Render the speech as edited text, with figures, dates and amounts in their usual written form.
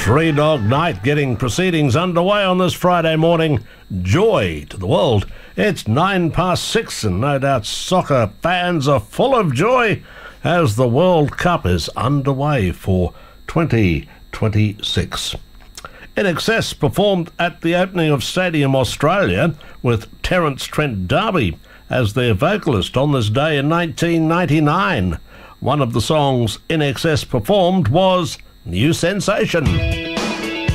Three Dog Night getting proceedings underway on this Friday morning. Joy to the world. It's 6:09 and no doubt soccer fans are full of joy as the World Cup is underway for 2026. INXS performed at the opening of Stadium Australia with Terence Trent D'Arby as their vocalist on this day in 1999. One of the songs INXS performed was New Sensation.